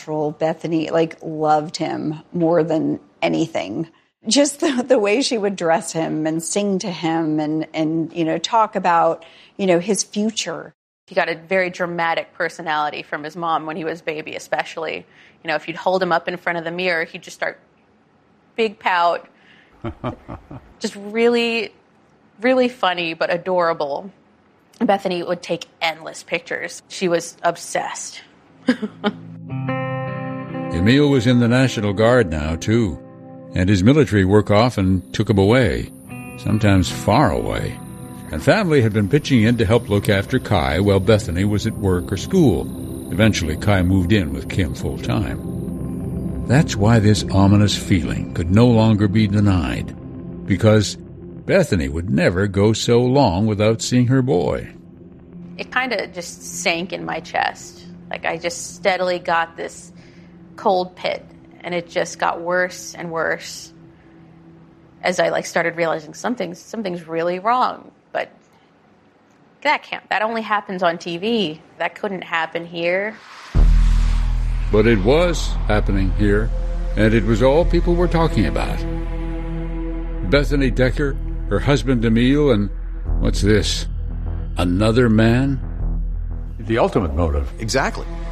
natural. Bethany, loved him more than anything. Just the way she would dress him and sing to him and talk about, his future. He got a very dramatic personality from his mom when he was a baby, especially. If you'd hold him up in front of the mirror, he'd just start big pout. Just really, really funny, but adorable. Bethany would take endless pictures. She was obsessed. Emil was in the National Guard now, too, and his military work often took him away, sometimes far away. And family had been pitching in to help look after Kai while Bethany was at work or school. Eventually, Kai moved in with Kim full-time. That's why this ominous feeling could no longer be denied, because Bethany would never go so long without seeing her boy. It kind of just sank in my chest. I just steadily got this cold pit, and it just got worse and worse as I started realizing something's really wrong. But that only happens on TV. That couldn't happen here. But it was happening here, and it was all people were talking about. Bethany Decker, her husband Emil, and what's this? Another man? The ultimate motive. Exactly.